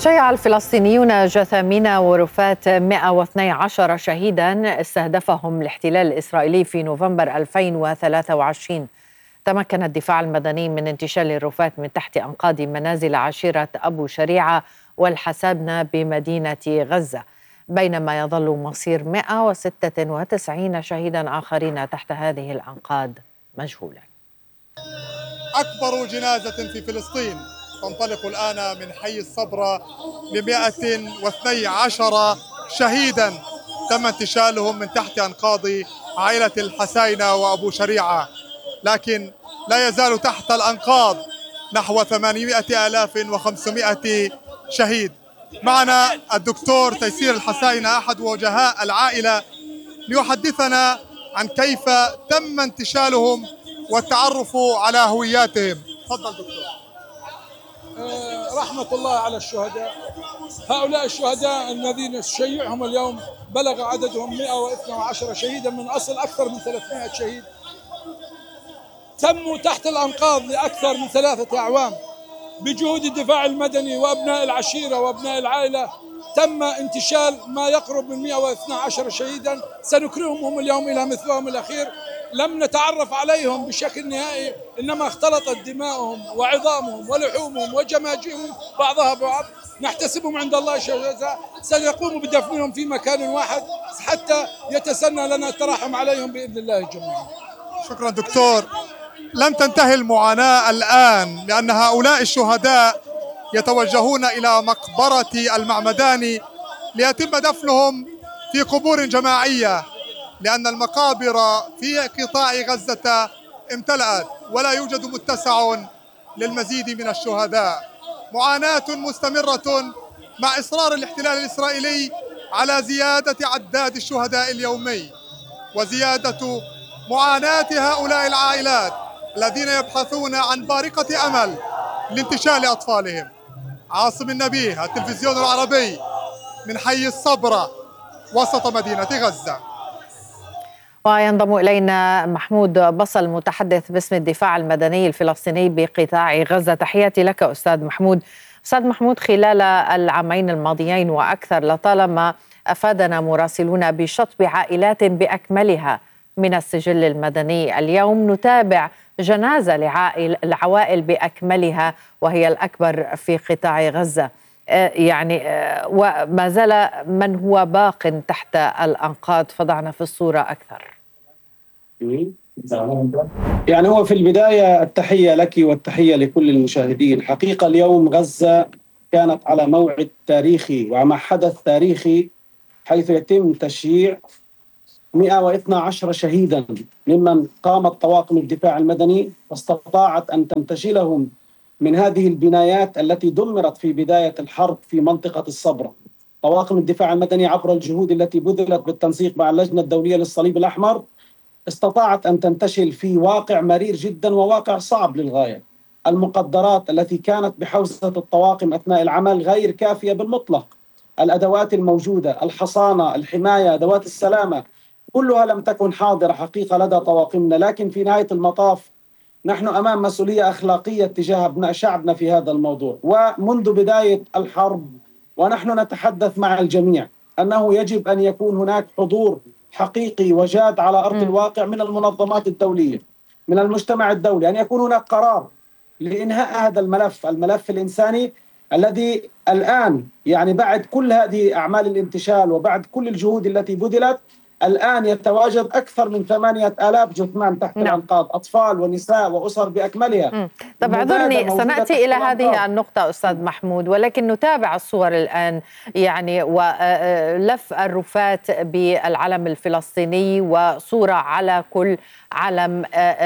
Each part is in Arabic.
شيع الفلسطينيون جثامين ورفات 112 شهيدا استهدفهم الاحتلال الإسرائيلي في نوفمبر 2023. تمكن الدفاع المدني من انتشال الرفات من تحت أنقاض منازل عشيرة أبو شريعة والحسابنة بمدينة غزة، بينما يظل مصير 196 شهيدا آخرين تحت هذه الأنقاض مجهولا. أكبر جنازة في فلسطين تنطلق الآن من حي الصبرة ب 112 شهيدا تم انتشالهم من تحت أنقاض عائلة الحساينة وأبو شريعة، لكن لا يزال تحت الأنقاض نحو 800,500 شهيد. معنا الدكتور تيسير الحساينة أحد وجهاء العائلة ليحدثنا عن كيف تم انتشالهم والتعرف على هوياتهم. تفضل دكتور. رحمة الله على الشهداء. هؤلاء الشهداء الذين شيعهم اليوم بلغ عددهم 112 شهيدا من أصل أكثر من 300 شهيد، تموا تحت الأنقاض لأكثر من 3 أعوام بجهود الدفاع المدني وأبناء العشيرة وأبناء العائلة. تم انتشال ما يقرب من 112 شهيدا، سنكرمهم اليوم إلى مثواهم الأخير. لم نتعرف عليهم بشكل نهائي، إنما اختلطت دماؤهم وعظامهم ولحومهم وجماجمهم بعضها بعض. نحتسبهم عند الله شهداء، سنقوم بدفنهم في مكان واحد حتى يتسنى لنا الترحم عليهم بإذن الله جميعا. شكرا دكتور. لم تنتهي المعاناة الآن، لأن هؤلاء الشهداء يتوجهون إلى مقبرة المعمداني ليتم دفنهم في قبور جماعية، لأن المقابر في قطاع غزة امتلأت ولا يوجد متسع للمزيد من الشهداء. معاناة مستمرة مع إصرار الاحتلال الإسرائيلي على زيادة عداد الشهداء اليومي وزيادة معاناة هؤلاء العائلات الذين يبحثون عن بارقة أمل لانتشال أطفالهم. عاصم النبيه، التلفزيون العربي، من حي الصبرة وسط مدينة غزة. وينضم إلينا محمود بصل متحدث باسم الدفاع المدني الفلسطيني بقطاع غزة. تحياتي لك أستاذ محمود. أستاذ محمود، خلال العامين الماضيين وأكثر لطالما أفادنا مراسلون بشطب عائلات بأكملها من السجل المدني. اليوم نتابع جنازة العوائل بأكملها وهي الأكبر في قطاع غزة، وما زال من هو باق تحت الأنقاض. فضعنا في الصورة أكثر. هو في البداية التحية لك والتحية لكل المشاهدين. حقيقة اليوم غزة كانت على موعد تاريخي ومع حدث تاريخي، حيث يتم تشييع 112 شهيدا ممن قامت طواقم الدفاع المدني واستطاعت أن تنتشلهم من هذه البنايات التي دمرت في بداية الحرب في منطقة الصبرة. طواقم الدفاع المدني عبر الجهود التي بذلت بالتنسيق مع اللجنة الدولية للصليب الأحمر استطاعت أن تنتشل في واقع مرير جدا وواقع صعب للغاية. المقدرات التي كانت بحوزة الطواقم أثناء العمل غير كافية بالمطلق. الأدوات الموجودة، الحصانة، الحماية، أدوات السلامة، كلها لم تكن حاضرة حقيقة لدى طواقمنا. لكن في نهاية المطاف نحن أمام مسؤولية أخلاقية تجاه أبناء شعبنا في هذا الموضوع. ومنذ بداية الحرب ونحن نتحدث مع الجميع أنه يجب أن يكون هناك حضور حقيقي وجاد على أرض الواقع من المنظمات الدولية، من المجتمع الدولي، أن يكون هناك قرار لإنهاء هذا الملف الإنساني الذي الآن بعد كل هذه أعمال الانتشال وبعد كل الجهود التي بذلت، الآن يتواجد أكثر من 8,000 جثمان تحت الأنقاض، أطفال ونساء وأسر بأكملها. طب اعذرني، سنأتي إلى هذه النقطة أستاذ محمود، ولكن نتابع الصور الآن ولف الرفات بالعلم الفلسطيني وصورة على كل علم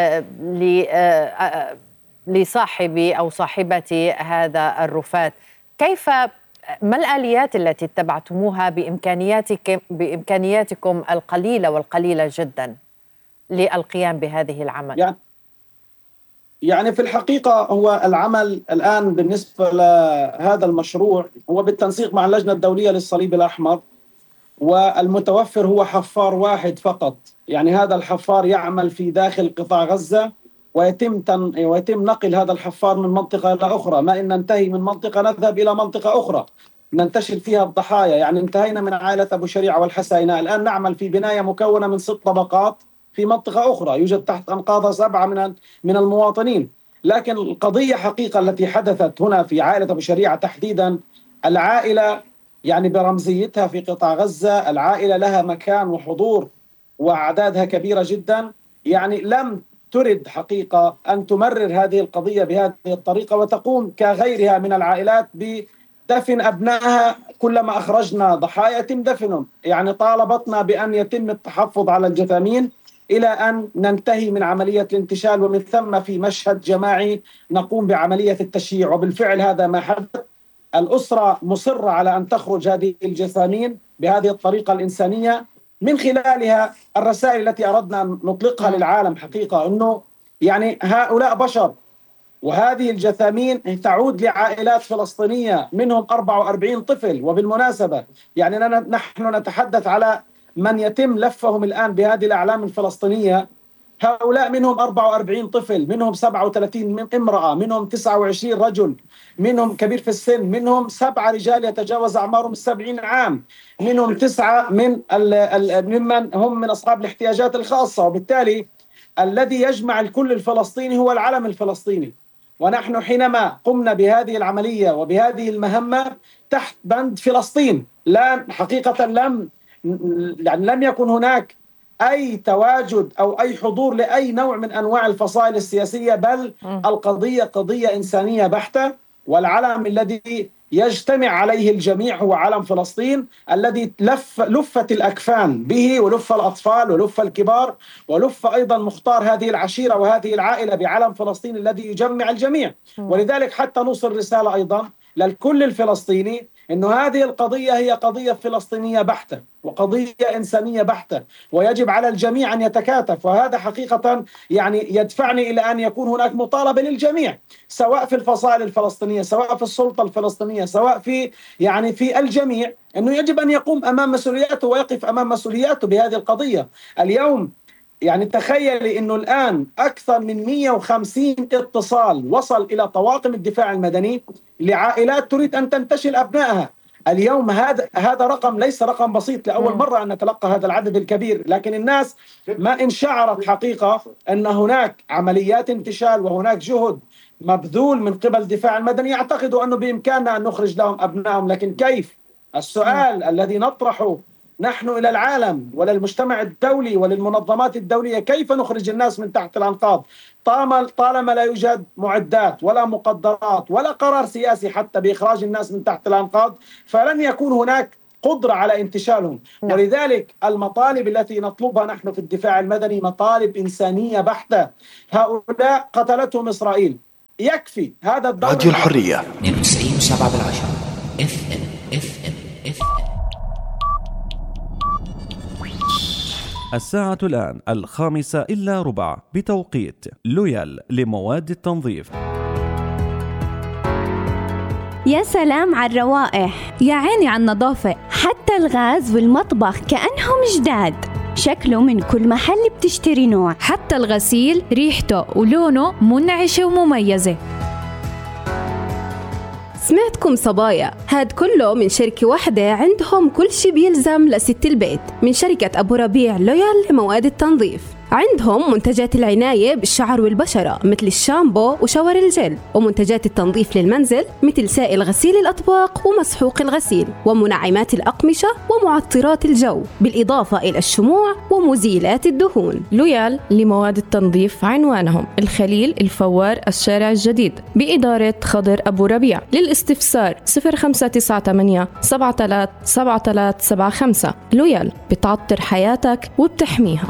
لصاحب أو صاحبة هذا الرفات. ما الآليات التي اتبعتموها بإمكانياتكم القليلة والقليلة جدا للقيام بهذه العمل؟ في الحقيقة هو العمل الآن بالنسبة لهذا المشروع هو بالتنسيق مع اللجنة الدولية للصليب الأحمر، والمتوفر هو حفار واحد فقط. هذا الحفار يعمل في داخل قطاع غزة ويتم نقل هذا الحفار من منطقة إلى أخرى. ما إن ننتهي من منطقة نذهب إلى منطقة أخرى ننتشل فيها الضحايا. يعني انتهينا من عائلة أبو شريعة والحسيناء، الآن نعمل في بناية مكونة من 6 طبقات في منطقة أخرى يوجد تحت أنقاضها 7 من المواطنين. لكن القضية حقيقة التي حدثت هنا في عائلة أبو شريعة تحديدا، العائلة يعني برمزيتها في قطاع غزة، العائلة لها مكان وحضور وأعدادها كبيرة جدا، يعني لم ترد حقيقة أن تمرر هذه القضية بهذه الطريقة وتقوم كغيرها من العائلات بدفن أبنائها. كلما أخرجنا ضحايا يتم دفنهم. يعني طالبتنا بأن يتم التحفظ على الجثامين إلى أن ننتهي من عملية الانتشال، ومن ثم في مشهد جماعي نقوم بعملية التشييع. وبالفعل هذا ما حدث. الأسرة مصرة على أن تخرج هذه الجثامين بهذه الطريقة الإنسانية، من خلالها الرسائل التي أردنا أن نطلقها للعالم حقيقة أنه يعني هؤلاء بشر، وهذه الجثامين تعود لعائلات فلسطينية منهم 44 طفل. وبالمناسبة يعني نحن نتحدث على من يتم لفهم الآن بهذه الأعلام الفلسطينية، هؤلاء منهم 44 طفل، منهم 37 امرأة، منهم 29 رجل، منهم كبير في السن، منهم 7 رجال يتجاوز أعمارهم 70 عام، منهم 9 ممن هم من أصحاب الاحتياجات الخاصة. وبالتالي الذي يجمع الكل الفلسطيني هو العلم الفلسطيني. ونحن حينما قمنا بهذه العملية وبهذه المهمة تحت بند فلسطين، لا حقيقة لم يكن هناك أي تواجد أو أي حضور لأي نوع من أنواع الفصائل السياسية، بل القضية قضية إنسانية بحتة. والعلم الذي يجتمع عليه الجميع هو علم فلسطين الذي لفت الأكفان به، ولف الأطفال ولف الكبار، ولف أيضا مختار هذه العشيرة وهذه العائلة بعلم فلسطين الذي يجمع الجميع. ولذلك حتى نوصل رسالة أيضا للكل الفلسطيني أنه هذه القضية هي قضية فلسطينية بحتة وقضية إنسانية بحتة، ويجب على الجميع أن يتكاتف. وهذا حقيقة يعني يدفعني إلى أن يكون هناك مطالبة للجميع، سواء في الفصائل الفلسطينية، سواء في السلطة الفلسطينية، سواء في الجميع، أنه يجب أن يقوم أمام مسؤولياته ويقف أمام مسؤولياته بهذه القضية. اليوم يعني تخيلي أنه الآن أكثر من 150 اتصال وصل إلى طواقم الدفاع المدني لعائلات تريد أن تنتشل أبنائها. اليوم هذا رقم ليس رقم بسيط، لأول مرة أن نتلقى هذا العدد الكبير. لكن الناس ما إن شعرت حقيقة أن هناك عمليات انتشال وهناك جهد مبذول من قبل الدفاع المدني، يعتقدوا أنه بإمكاننا أن نخرج لهم أبنائهم. لكن كيف؟ السؤال الذي نطرحه نحن إلى العالم وللمجتمع الدولي وللمنظمات الدولية، كيف نخرج الناس من تحت الأنقاض؟ طالما لا يوجد معدات ولا مقدرات ولا قرار سياسي حتى بإخراج الناس من تحت الأنقاض، فلن يكون هناك قدرة على انتشالهم. ولذلك المطالب التي نطلبها نحن في الدفاع المدني مطالب إنسانية بحتة. هؤلاء قتلتهم إسرائيل، يكفي هذا الدور. راديو الحرية 92.7 FM. الساعة الآن 5:45 بتوقيت لويال لمواد التنظيف. يا سلام على الروائح، يا عيني على النظافة، حتى الغاز والمطبخ كأنهم جداد. شكله من كل محل بتشتري نوع، حتى الغسيل ريحته ولونه منعشة ومميزة. سمعتكم صبايا، هاد كله من شركة واحدة عندهم كل شي بيلزم لست البيت، من شركة أبو ربيع لويال لمواد التنظيف. عندهم منتجات العناية بالشعر والبشرة مثل الشامبو وشاور الجل، ومنتجات التنظيف للمنزل مثل سائل غسيل الأطباق ومسحوق الغسيل، ومنعمات الأقمشة ومعطرات الجو، بالإضافة إلى الشموع ومزيلات الدهون. لويال لمواد التنظيف عنوانهم الخليل الفوار الشارع الجديد بإدارة خضر أبو ربيع. للاستفسار 0598 737375. لويال بتعطر حياتك وبتحميها.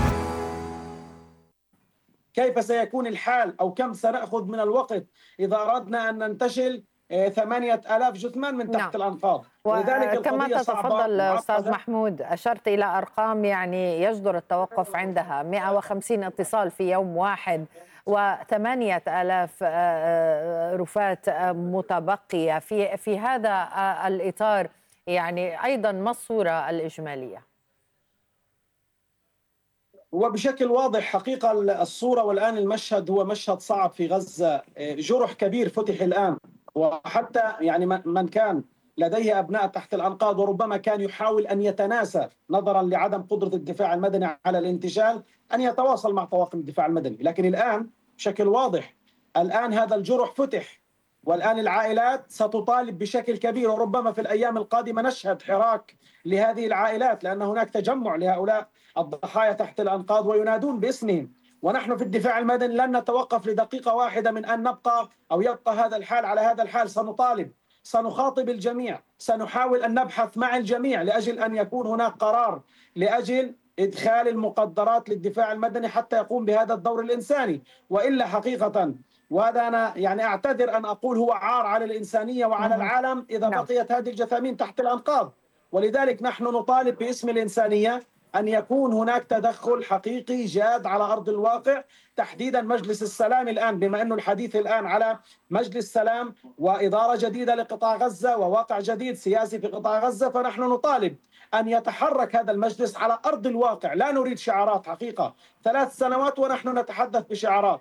كيف سيكون الحال أو كم سنأخذ من الوقت إذا أردنا أن ننتشل 8000 جثمان من تحت الأنقاض؟ ولذلك كما تتفضل أستاذ محمود، أشرت إلى أرقام يعني يجدر التوقف عندها. 150 اتصال في يوم واحد، و8000 رفات متبقية في هذا الإطار. يعني أيضا ما الصورة الإجمالية؟ وبشكل واضح حقيقة الصورة والآن المشهد هو مشهد صعب في غزة. جرح كبير فتح الآن، وحتى يعني من كان لديه أبناء تحت الأنقاض وربما كان يحاول أن يتناسى نظرا لعدم قدرة الدفاع المدني على الانتشال أن يتواصل مع طواقم الدفاع المدني، لكن الآن بشكل واضح الآن هذا الجرح فتح، والآن العائلات ستطالب بشكل كبير، وربما في الأيام القادمة نشهد حراك لهذه العائلات، لأن هناك تجمع لهؤلاء الضحايا تحت الأنقاض وينادون باسمهم. ونحن في الدفاع المدني لن نتوقف لدقيقة واحدة من أن نبقى أو يبقى هذا الحال على هذا الحال. سنطالب، سنخاطب الجميع، سنحاول أن نبحث مع الجميع لأجل أن يكون هناك قرار لأجل إدخال المقدرات للدفاع المدني حتى يقوم بهذا الدور الإنساني. وإلا حقيقة، وهذا أنا يعني أعتذر أن أقول، هو عار على الإنسانية وعلى العالم إذا بقيت هذه الجثامين تحت الأنقاض. ولذلك نحن نطالب باسم الإنسانية أن يكون هناك تدخل حقيقي جاد على أرض الواقع، تحديدا مجلس السلام الآن، بما أنه الحديث الآن على مجلس سلام وإدارة جديدة لقطاع غزة وواقع جديد سياسي في قطاع غزة، فنحن نطالب أن يتحرك هذا المجلس على أرض الواقع. لا نريد شعارات حقيقة. 3 سنوات ونحن نتحدث بشعارات،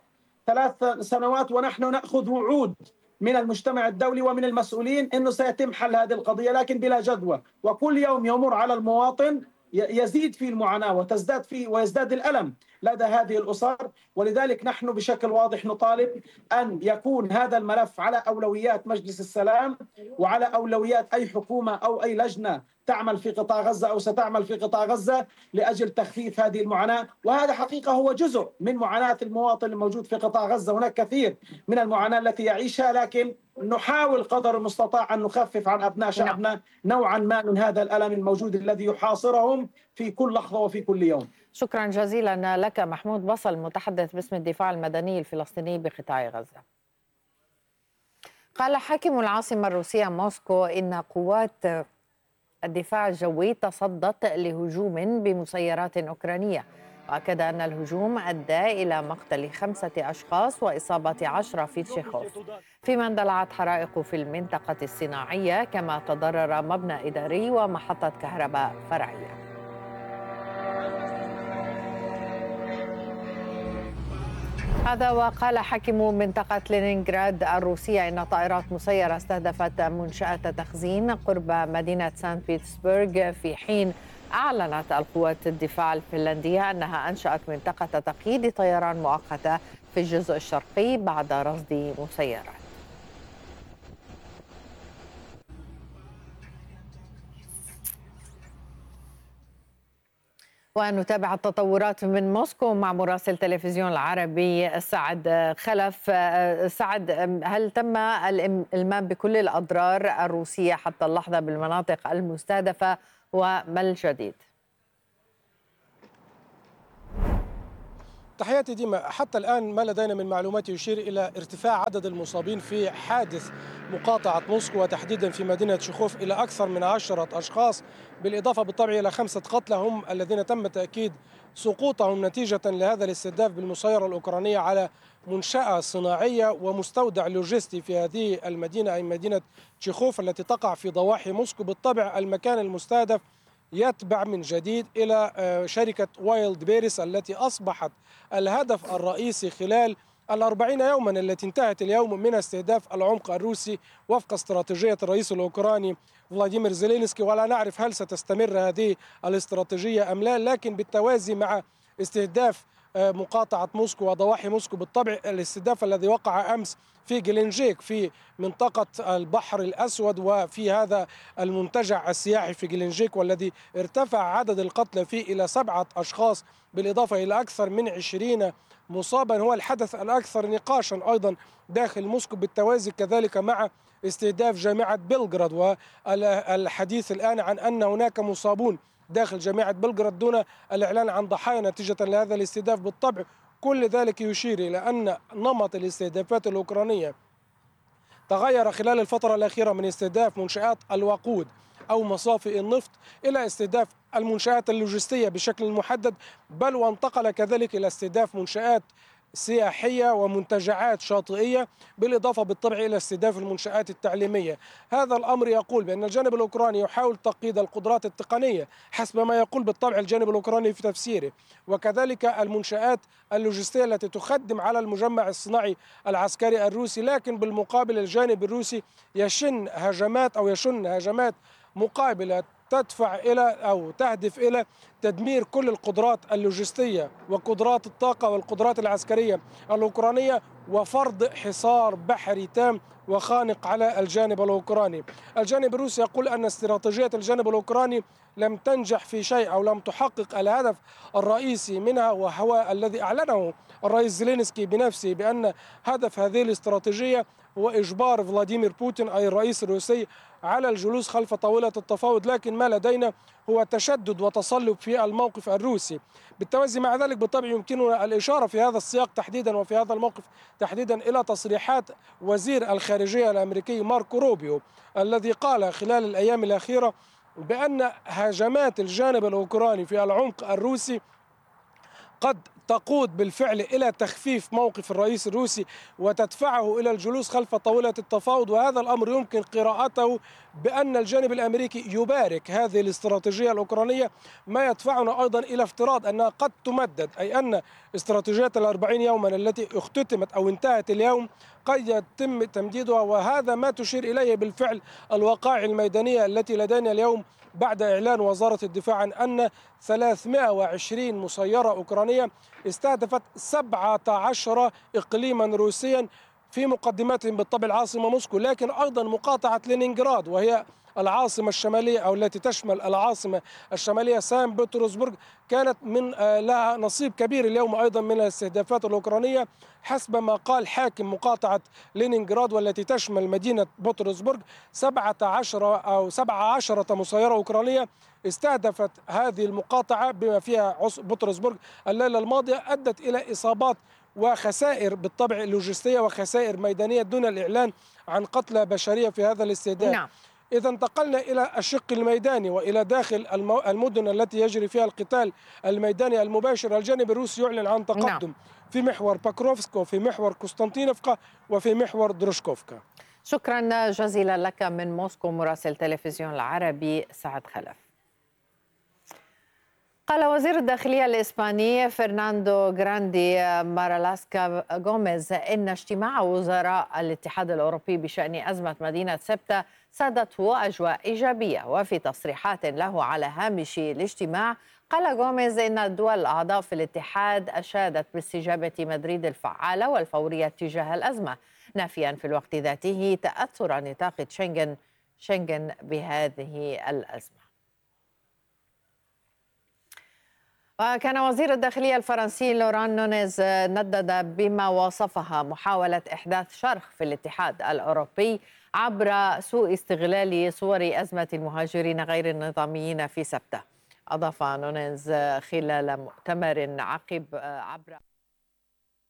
3 سنوات ونحن نأخذ وعود من المجتمع الدولي ومن المسؤولين أنه سيتم حل هذه القضية، لكن بلا جدوى. وكل يوم يمر على المواطن يزيد فيه المعاناة وتزداد فيه ويزداد الألم لدى هذه الأسر. ولذلك نحن بشكل واضح نطالب أن يكون هذا الملف على أولويات مجلس السلام وعلى أولويات أي حكومة أو أي لجنة تعمل في قطاع غزة أو ستعمل في قطاع غزة لأجل تخفيف هذه المعاناة. وهذا حقيقة هو جزء من معاناة المواطن الموجود في قطاع غزة. هناك كثير من المعاناة التي يعيشها، لكن نحاول قدر المستطاع أن نخفف عن أبناء شعبنا نوعا ما من هذا الألم الموجود الذي يحاصرهم في كل لحظة وفي كل يوم. شكرا جزيلا لك محمود بصل، متحدث باسم الدفاع المدني الفلسطيني بقطاع غزة. قال حاكم العاصمة الروسية موسكو إن قوات الدفاع الجوي تصدت لهجوم بمسيرات أوكرانية، وأكد أن الهجوم أدى إلى مقتل 5 أشخاص وإصابة 10 في تشيخوف، فيما اندلعت حرائق في المنطقة الصناعية، كما تضرر مبنى إداري ومحطة كهرباء فرعية. هذا وقال حاكم منطقة لينينغراد الروسية إن طائرات مسيرة استهدفت منشأة تخزين قرب مدينة سان بيترسبرغ، في حين أعلنت القوات الدفاع الفنلندية أنها أنشأت منطقة تقييد طيران مؤقتة في الجزء الشرقي بعد رصد مسيرات. ونتابع التطورات من موسكو مع مراسل تلفزيون العربي سعد خلف. سعد، هل تم الإلمام بكل الأضرار الروسية حتى اللحظة بالمناطق المستهدفة، وما الجديد؟ تحياتي ديما. حتى الآن ما لدينا من معلومات يشير إلى ارتفاع عدد المصابين في حادث مقاطعة موسكو وتحديدا في مدينة تشيخوف إلى أكثر من 10 أشخاص، بالإضافة بالطبع إلى 5 قتلى هم الذين تم تأكيد سقوطهم نتيجة لهذا الاستهداف بالمسيرة الأوكرانية على منشأة صناعية ومستودع لوجستي في هذه المدينة، أي مدينة تشيخوف التي تقع في ضواحي موسكو. بالطبع المكان المستهدف يتبع من جديد إلى شركة وايلد بيريس التي أصبحت الهدف الرئيسي خلال 40 يوما التي انتهت اليوم من استهداف العمق الروسي وفق استراتيجية الرئيس الأوكراني فلاديمير زيلينسكي. ولا نعرف هل ستستمر هذه الاستراتيجية أم لا، لكن بالتوازي مع استهداف مقاطعة موسكو وضواحي موسكو، بالطبع الاستهداف الذي وقع أمس في جلينجيك في منطقة البحر الأسود وفي هذا المنتجع السياحي في جلينجيك، والذي ارتفع عدد القتلى فيه إلى 7 أشخاص بالإضافة إلى أكثر من 20 مصابا، هو الحدث الأكثر نقاشا أيضا داخل موسكو، بالتوازي كذلك مع استهداف جامعة بلغراد. والحديث الآن عن أن هناك مصابون داخل جامعة بلغراد دون الإعلان عن ضحايا نتيجة لهذا الاستهداف. بالطبع كل ذلك يشير إلى أن نمط الاستهدافات الأوكرانية تغير خلال الفترة الأخيرة من استهداف منشآت الوقود أو مصافي النفط إلى استهداف المنشآت اللوجستية بشكل محدد، بل وانتقل كذلك إلى استهداف منشآت سياحية ومنتجعات شاطئية، بالإضافة بالطبع إلى استهداف المنشآت التعليمية. هذا الأمر يقول بأن الجانب الأوكراني يحاول تقييد القدرات التقنية حسب ما يقول بالطبع الجانب الأوكراني في تفسيره، وكذلك المنشآت اللوجستية التي تخدم على المجمع الصناعي العسكري الروسي. لكن بالمقابل الجانب الروسي يشن هجمات مقابلة تدفع إلى أو تهدف إلى تدمير كل القدرات اللوجستية وقدرات الطاقة والقدرات العسكرية الأوكرانية، وفرض حصار بحري تام وخانق على الجانب الأوكراني. الجانب الروسي يقول أن استراتيجية الجانب الأوكراني لم تنجح في شيء أو لم تحقق الهدف الرئيسي منها، وهو الذي أعلنه الرئيس زيلينسكي بنفسه بأن هدف هذه الاستراتيجية هو إجبار فلاديمير بوتين أي الرئيس الروسي على الجلوس خلف طاولة التفاوض. لكن ما لدينا هو تشدد وتصلب في الموقف الروسي. بالتوازي مع ذلك بالطبع يمكننا الإشارة في هذا السياق تحديدا وفي هذا الموقف تحديدا إلى تصريحات وزير الخارجية الأمريكي ماركو روبيو، الذي قال خلال الأيام الأخيرة بأن هجمات الجانب الأوكراني في العمق الروسي قد تقود بالفعل إلى تخفيف موقف الرئيس الروسي وتدفعه إلى الجلوس خلف طاولة التفاوض. وهذا الأمر يمكن قراءته بأن الجانب الأمريكي يبارك هذه الاستراتيجية الأوكرانية، ما يدفعنا أيضا إلى افتراض أنها قد تمدد، أي أن استراتيجية 40 يوما التي اختتمت أو انتهت اليوم قد يتم تمديدها. وهذا ما تشير إليه بالفعل الوقائع الميدانية التي لدينا اليوم بعد إعلان وزارة الدفاع عن أن 320 مسيرة أوكرانية استهدفت 17 إقليما روسيا، في مقدمتهم بالطبع العاصمة موسكو، لكن أيضا مقاطعة لينينغراد وهي العاصمة الشمالية أو التي تشمل العاصمة الشمالية سان بطرسبرغ كانت من لها نصيب كبير اليوم أيضا من الاستهدافات الأوكرانية، حسب ما قال حاكم مقاطعة لينينغراد والتي تشمل مدينة بطرسبرغ 17 مسيرة أوكرانية استهدفت هذه المقاطعة بما فيها بطرسبرغ الليلة الماضية، أدت إلى إصابات وخسائر بالطبع اللوجستية وخسائر ميدانية دون الإعلان عن قتلى بشرية في هذا الاستهداف. نعم. إذا انتقلنا إلى الشق الميداني وإلى داخل المدن التي يجري فيها القتال الميداني المباشر. الجانب الروسي يعلن عن تقدم في محور باكروفسك وفي محور قسطنطينفكا وفي محور دروشكوفكا. شكرا جزيلا لك من موسكو مراسل تلفزيون العربي سعد خلف. قال وزير الداخلية الإسباني فرناندو غراندي مارالاسكا غوميز إن اجتماع وزراء الاتحاد الأوروبي بشأن أزمة مدينة سبتة سادته أجواء إيجابية. وفي تصريحات له على هامش الاجتماع قال غوميز إن الدول الأعضاء في الاتحاد أشادت باستجابة مدريد الفعالة والفورية تجاه الأزمة، نافيا في الوقت ذاته تأثر نطاق شنغن بهذه الأزمة. وكان وزير الداخلية الفرنسي لوران نونيز ندد بما وصفها محاولة إحداث شرخ في الاتحاد الأوروبي عبر سوء استغلال صور أزمة المهاجرين غير النظاميين في سبتة. أضاف نونيز خلال مؤتمر عبر